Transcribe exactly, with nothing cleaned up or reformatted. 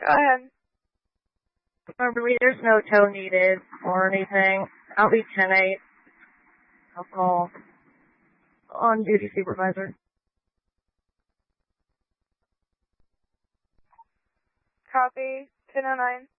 Go ahead. Remember, there's no tow needed or anything. I'll be ten eight. I'll call on-duty supervisor. Copy. ten oh nine.